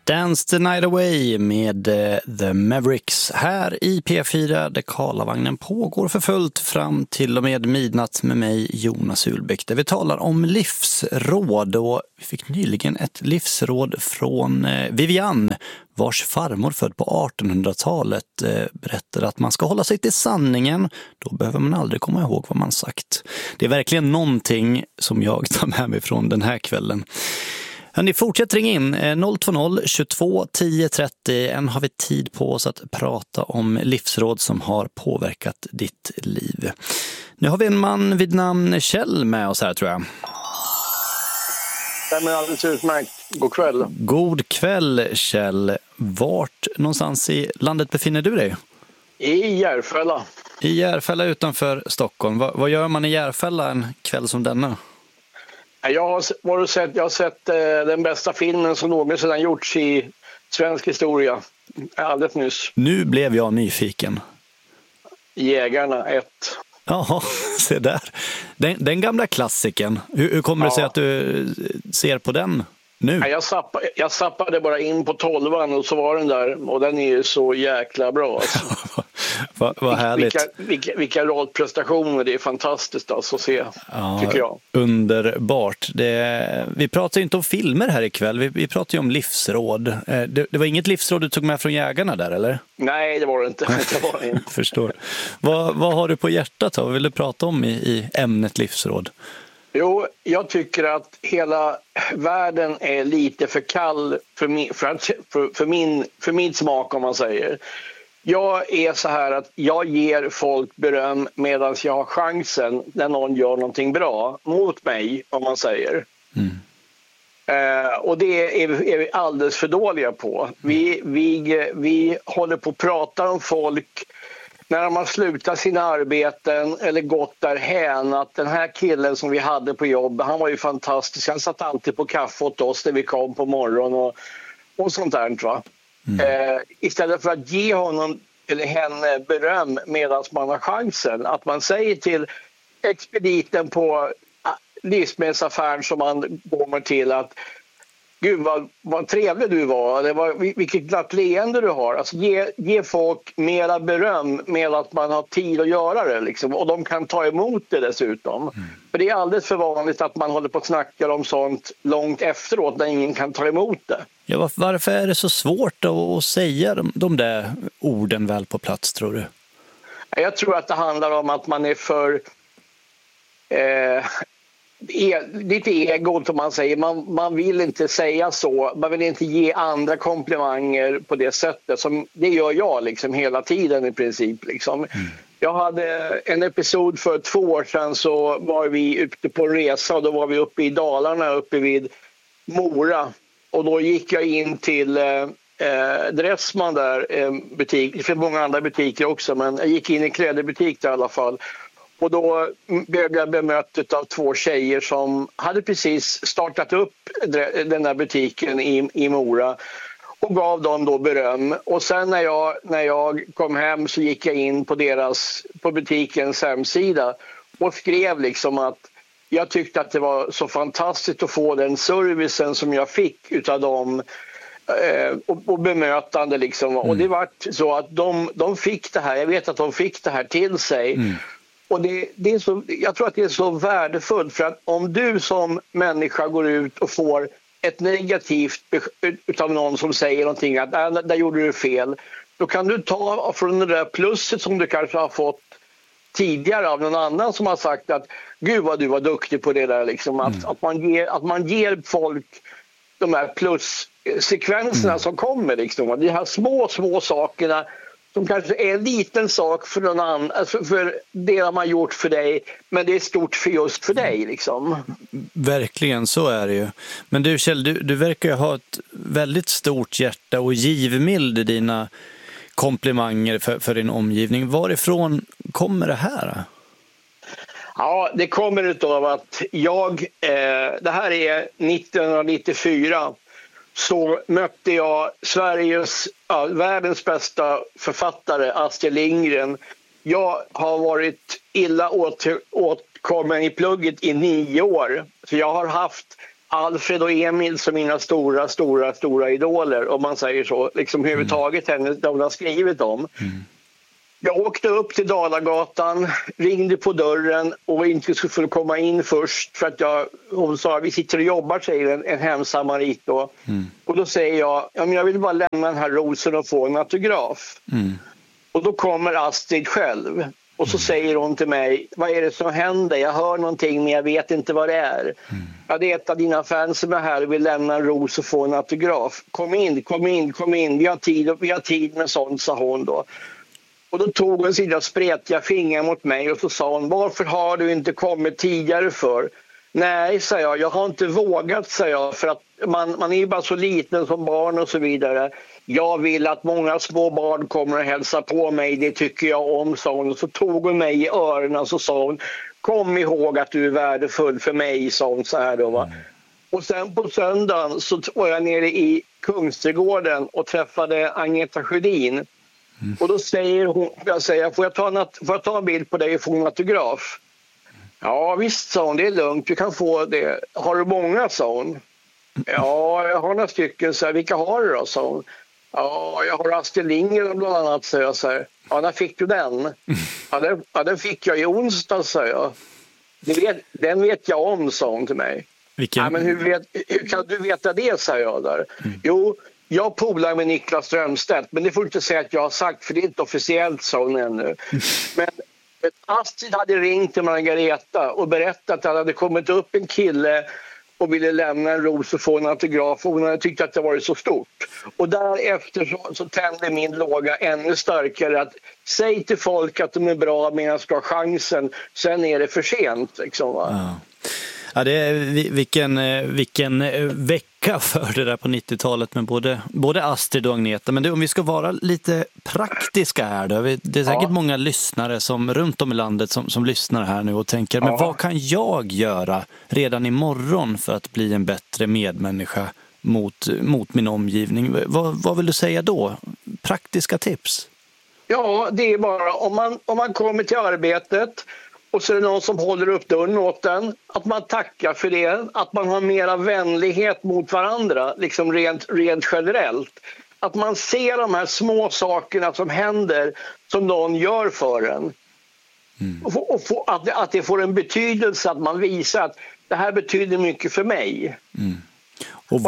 Dance the Night Away med The Mavericks här i P4 där Karlavagnen pågår för fullt fram till och med midnatt med mig Jonas Ulbäck där vi talar om livsråd och vi fick nyligen ett livsråd från Vivian vars farmor född på 1800-talet berättade att man ska hålla sig till sanningen, då behöver man aldrig komma ihåg vad man sagt. Det är verkligen någonting som jag tar med mig från den här kvällen. Ni fortsätter ringa in 020 22 10 30. Än har vi tid på oss att prata om livsråd som har påverkat ditt liv. Nu har vi en man vid namn Kjell med oss här tror jag. Det är alldeles utmärkt. God kväll. God kväll Kjell. Vart någonstans i landet befinner du dig? I Järfälla. I Järfälla utanför Stockholm. Vad gör man i Järfälla en kväll som denna? Jag har sett den bästa filmen som någonsin gjorts i svensk historia. Alldeles nyss. Nu blev jag nyfiken. Jägarna 1. Jaha, se där. Den gamla klassiken. Hur kommer det sig att du ser på den nu? Jag zappade bara in på 12:an och så var den där. Och den är ju så jäkla bra. Alltså. Vad härligt. Vilka rollprestationer, det är fantastiskt alltså att se, tycker jag. Underbart. Vi pratar ju inte om filmer här ikväll, vi pratar ju om livsråd. Det var inget livsråd du tog med från Jägarna där, eller? Nej, det var det inte. Förstår. Vad har du på hjärtat då? Vad vill du prata om i ämnet livsråd? Jo, jag tycker att hela världen är lite för kall för min smak, om man säger. Jag är så här att jag ger folk beröm medan jag har chansen när någon gör någonting bra mot mig, om man säger. Och det är vi alldeles för dåliga på. Vi håller på att prata om folk när de har slutat sina arbeten eller gått därhän, att den här killen som vi hade på jobb, han var ju fantastisk. Han satt alltid på kaffe åt oss när vi kom på morgonen och sånt där, va? Istället för att ge honom eller henne beröm medan man har chansen. Att man säger till expediten på livsmedelsaffären som man kommer till att gud vad trevlig du var, eller vilket glatt leende du har. Alltså ge folk mera beröm med att man har tid att göra det liksom. Och de kan ta emot det dessutom. För det är alldeles för vanligt att man håller på att snacka om sånt långt efteråt när ingen kan ta emot det. Ja, varför är det så svårt att säga de där orden väl på plats, tror du? Jag tror att det handlar om att man är för lite ego, som man säger. Man vill inte säga så. Man vill inte ge andra komplimanger på det sättet. Det gör jag liksom hela tiden i princip. Liksom. Jag hade en episod för 2 år sedan, så var vi ute på resa och då var vi uppe i Dalarna, uppe vid Mora. Och då gick jag in till Dressman där, butik. Det finns många andra butiker också, men jag gick in i klädbutik där i alla fall. Och då blev jag bemött av 2 tjejer som hade precis startat upp den där butiken i Mora och gav dem då beröm. Och sen när jag kom hem så gick jag in på butikens hemsida och skrev liksom att jag tyckte att det var så fantastiskt att få den servicen som jag fick utav dem och bemötande liksom. Och det var så att de fick det här, jag vet att de fick det här till sig. Och det är så, jag tror att det är så värdefullt, för att om du som människa går ut och får ett negativt utav någon som säger någonting att där gjorde du fel, då kan du ta från det där plusset som du kanske har fått tidigare av någon annan som har sagt att gud vad du var duktig på det där liksom. Att man ger folk de här plussekvenserna som kommer liksom. De här små sakerna som kanske är en liten sak för någon annan, alltså för det de har gjort för dig, men det är stort för just för dig liksom. Verkligen, så är det ju. Men du Kjell, du verkar ju ha ett väldigt stort hjärta och givmild i dina komplimanger för din omgivning. Varifrån kommer det här? Ja, det kommer utav att det här är 1994, så mötte jag världens bästa författare, Astrid Lindgren. Jag har varit illa åtkommen i plugget i 9 år. Så jag har haft Alfred och Emil som mina stora idoler, om man säger så. Liksom överhuvudtaget henne, de har skrivit om. Jag åkte upp till Dalagatan, ringde på dörren och inte skulle komma in först för att hon sa vi sitter och jobbar, säger en hemsamarit då. Och då säger jag, ja, men jag vill bara lämna den här rosen och få en autograf. Och då kommer Astrid själv och så säger hon till mig, vad är det som händer? Jag hör någonting men jag vet inte vad det är. Ja, det är ett av dina fans som är här och vill lämna en ros och få en autograf. Kom in, vi har tid med sånt, sa hon då. Och då tog hon sina spretiga fingrar mot mig och så sa hon, varför har du inte kommit tidigare för? Nej, sa jag har inte vågat, sa jag, för att man är ju bara så liten som barn och så vidare. Jag vill att många små barn kommer och hälsa på mig, det tycker jag om, sa hon. Och så tog hon mig i öronen och så sa hon, kom ihåg att du är värdefull för mig, sa hon så här då, va. Och sen på söndagen så var jag nere i Kungsträdgården och träffade Agneta Sjödin. Och då säger hon, får jag ta en bild på dig och få en autograf? Ja visst, sa hon, det är lugnt, du kan få det. Har du många, sa hon. Ja, jag har några stycken, så här, vilka har du då, sa hon. Ja, jag har Astrid Lindgren bland annat, sa jag så här. Ja, när fick du den? Ja, den fick jag i onsdag, sa jag. Den vet jag om, sa hon till mig. Ja, men hur kan du veta det, sa jag där. Jo, jag polar med Niklas Strömstedt, men det får du inte säga att jag har sagt, för det är inte officiellt, sa hon ännu. Men Astrid hade ringt till Margareta och berättat att det hade kommit upp en kille och ville lämna en ros och få en autograf, och hon hade tyckt att det var så stort. Och därefter så tände min låga ännu starkare att säg till folk att de är bra medan ska ha chansen, sen är det för sent. Liksom, va? Ja. Ja, det är vilken vecka för det där på 90-talet med både Astrid och Agneta. Men om vi ska vara lite praktiska här då. Det är säkert många lyssnare som runt om i landet som lyssnar här nu och tänker, men vad kan jag göra redan imorgon för att bli en bättre medmänniska mot min omgivning? Vad vill du säga då? Praktiska tips? Ja, det är bara om man kommer till arbetet och så är det någon som håller upp dörren åt den, att man tackar för det, att man har mera vänlighet mot varandra, liksom rent generellt. Att man ser de här små sakerna som händer, som någon gör för en. Och att det får en betydelse, att man visar att det här betyder mycket för mig. Och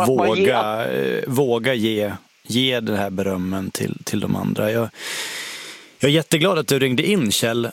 våga ge den här berömmen till de andra. Jag är jätteglad att du ringde in, Kjell.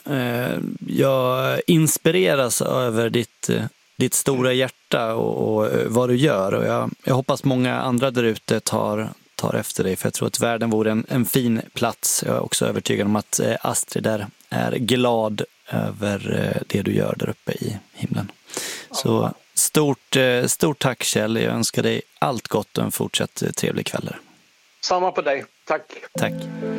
Jag inspireras över ditt stora hjärta och vad du gör. Och jag hoppas många andra där ute tar efter dig. För jag tror att världen vore en fin plats. Jag är också övertygad om att Astrid är glad över det du gör där uppe i himlen. Så stort tack, Kjell. Jag önskar dig allt gott och en fortsatt trevlig kväll. Samma på dig. Tack. Tack.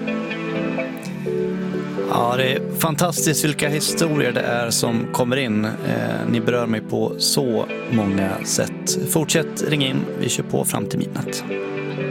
Ja, det är fantastiskt vilka historier det är som kommer in. Ni berör mig på så många sätt. Fortsätt ringa in, vi kör på fram till midnatt.